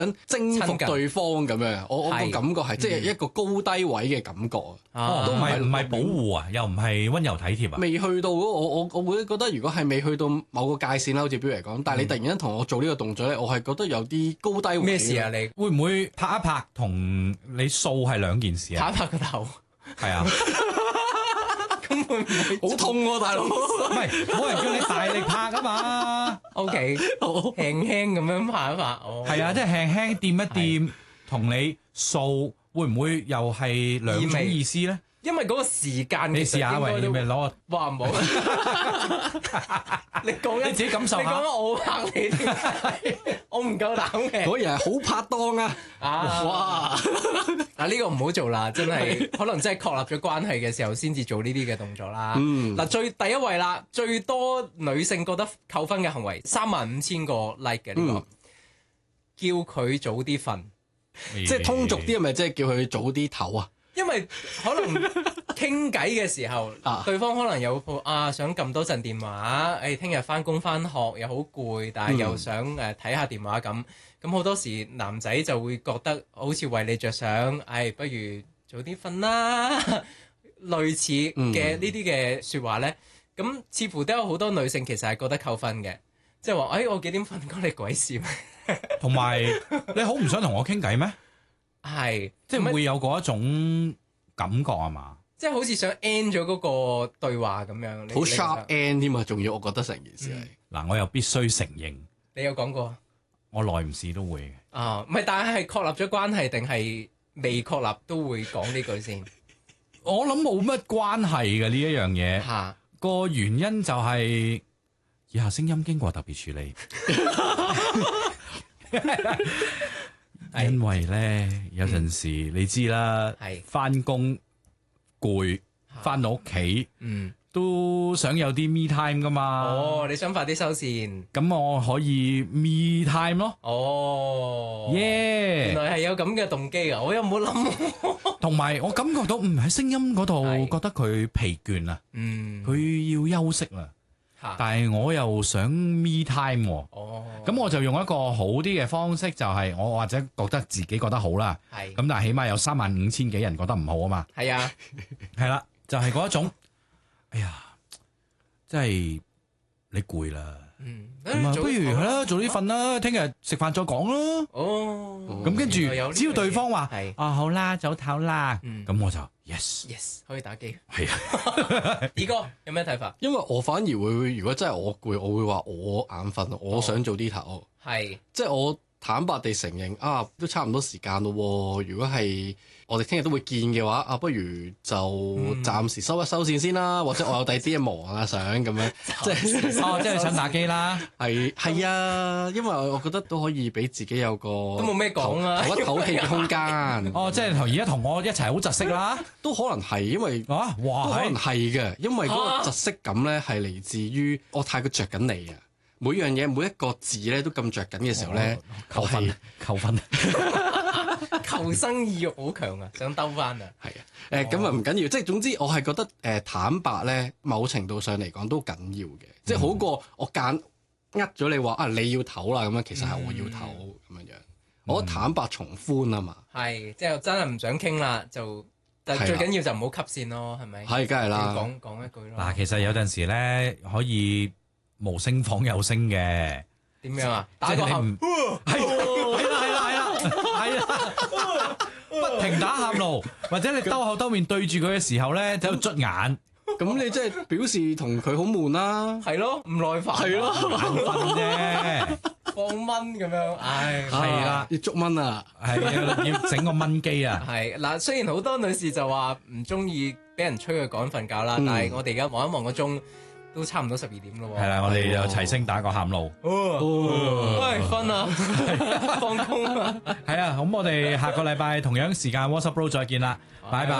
征服對方咁樣。我個感覺係即係一個高低位嘅感覺啊。 都唔係保護啊，又唔係溫柔體貼啊。 未去到我會覺得，如果係未去到某個界線啦，好似標嚟講，但係你突然間同我做呢個動作咧，我係覺得有啲高低位。 咩事啊？你會唔會拍一拍同你掃係兩件事啊？ 拍一拍個頭， 係啊。 咁會唔會好痛喎，大佬！ 唔係冇人叫你大力拍啊嘛。 OK，輕輕咁樣拍一拍。 係啊，即係輕輕掂一掂，同你掃會唔會又係兩種意思咧？ 因為嗰個時間， 你試下喂，你咪攞個哇唔好，你講你自己感受下。 你講緊我拍你添，我唔夠膽嘅。 果然係好拍檔啊！哇！ 嗱呢個唔好做啦，真係可能真係確立咗關係嘅時候先至做呢啲嘅動作啦。嗱第一位啦，最多女性覺得扣分嘅行為，35,000個 like 嘅呢個，叫佢早啲瞓， 即係通俗啲係咪即係叫佢早啲唞啊？ 因為可能傾偈嘅時候，對方可能有想撳多陣電話，聽日翻工翻學又好攰，但係又想睇下電話咁好多時男仔就會覺得好似為你着想，不如早啲瞓啦，類似嘅呢啲嘅説話呢，咁似乎都有好多女性其實係覺得扣分嘅，即係話我幾點瞓關你鬼事咩？ 同埋你好唔想同我傾偈咩？ 係， 即係會有嗰一種感覺啊嘛， 即係好似想 end 咗嗰個對話咁樣， 好 sharp end 添啊！仲要我覺得成件事係嗱，我又必須承認， 你有講過， 我耐唔時都會嘅。 唔係，但係確立咗關係定係未確立都會講呢句先。 我諗冇乜關係嘅呢一樣嘢，個原因就係以下聲音經過特別處理。因為咧有陣時你知啦，翻工攰，翻到屋企，都想有啲 me time 噶嘛。 你想快啲收線， 咁我可以 me time 咯。 原來係有咁嘅動機啊！我又冇諗。 同埋我感覺到喺聲音嗰度覺得佢疲倦啊，佢要休息啦。但係我又想 me time 喎，咁我就用一個好啲嘅方式，就係我或者覺得自己覺得好啦，咁但係起碼有35,000幾人覺得唔好啊嘛， 係啊， 係啦，就係嗰一種，哎呀，真係你攰啦，咁啊，不如係啦，早啲瞓啦，聽日食飯再講咯，咁跟住只要對方話好啦，早唞啦，咁我就 yes 可以打機， 係啊， 二哥有咩睇法？ 因為我反而會，如果真係我攰，我會話我眼瞓，我想早啲唞， 係， 即係我坦白地承認都差唔多時間咯喎。如果係我哋聽日都會見嘅話，不如就暫時收一收線先啦，或者我有第啲嘢忙啊，想咁樣，即係想打機啦， 係啊，因為我覺得都可以俾自己有個都冇咩講啦， 唞一唞氣嘅空間。 即係而家同我一齊好窒息啦， 都可能係因為都可能係嘅，因為嗰個窒息感咧係嚟自於我太過着緊你啊。每樣嘢每一個字咧都咁着緊嘅時候咧， 扣分， 求生意欲好強啊，想兜翻啊， 係啊，咁啊唔緊要，即係總之我係覺得坦白咧，某程度上嚟講都緊要嘅，即係好過我呃咗你話你要唞啦咁樣，其實係我要唞咁樣樣，我覺得坦白從寬啊嘛， 係即係真係唔想傾啦，但最緊要就唔好吸線咯，係咪？ 係，梗係啦， 講一句咯。 嗱，其實有陣時咧可以無聲仿有聲嘅， 點樣啊？打個喊， 係啦，不停打喊路，或者你兜口兜面對住佢嘅時候咧，喺度捽眼， 咁你即係表示同佢好悶啦， 係咯，唔耐煩， 係咯， 眼瞓啫， 放蚊咁樣， 係啦， 要捉蚊啊， 係要整個蚊機啊， 係嗱，雖然好多女士就話唔中意俾人催佢趕瞓覺啦，但係我哋而家望一望個鐘。都差唔多12點咯喎， 係啦，我哋就齊聲打個喊路， 喂，瞓啊，放工啊， 係啊，咁我哋下個禮拜同樣時間 WhatsApp Bro 再見啦，拜拜。